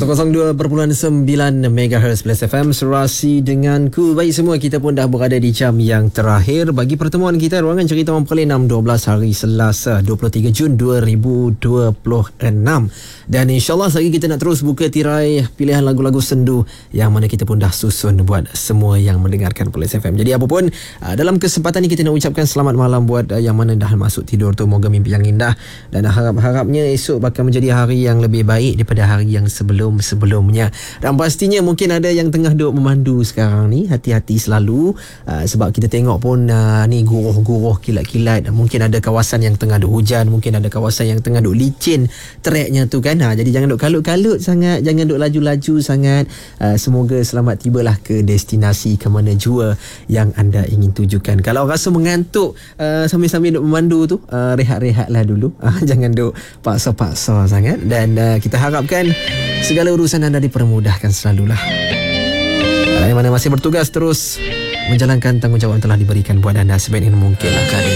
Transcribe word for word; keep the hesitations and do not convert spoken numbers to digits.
kosong dua perpuluhan sembilan megahertz Plus F M, Serasi denganku. Baik semua, kita pun dah berada di jam yang terakhir bagi pertemuan kita Ruangan Cerita Mempelai enam dua belas hari Selasa dua puluh tiga Jun dua ribu dua puluh enam. Dan insyaAllah lagi kita nak terus buka tirai pilihan lagu-lagu sendu yang mana kita pun dah susun buat semua yang mendengarkan Plus F M. Jadi apapun, dalam kesempatan ini kita nak ucapkan selamat malam buat yang mana dah masuk tidur tu. Moga mimpi yang indah, dan harap-harapnya esok bakal menjadi hari yang lebih baik daripada hari yang sebelum-sebelumnya. Dan pastinya mungkin ada yang tengah duk memandu sekarang ni, hati-hati selalu, uh, sebab kita tengok pun uh, ni guruh-guruh, kilat-kilat. Mungkin ada kawasan yang tengah duk hujan, mungkin ada kawasan yang tengah duk licin tracknya tu kan. Ha, jadi jangan duk kalut-kalut sangat, jangan duk laju-laju sangat. Uh, semoga selamat tibalah ke destinasi, ke mana jua yang anda ingin tujukan. Kalau rasa mengantuk uh, sambil-sambil duk memandu tu, uh, rehat-rehatlah dulu. Uh, jangan duk paksa-paksa sangat. Dan uh, kita harapkan segala urusan anda dipermudahkan selalulah. Yang mana masih bertugas terus menjalankan tanggungjawab yang telah diberikan buat anda sebaik yang mungkin.